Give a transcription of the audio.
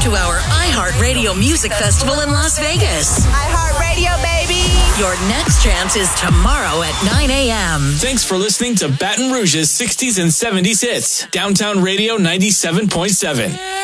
to our iHeartRadio Music Festival in Las Vegas. iHeartRadio, baby. Your next chance is tomorrow at 9 a.m. Thanks for listening to Baton Rouge's 60s and 70s hits. Downtown Radio 97.7.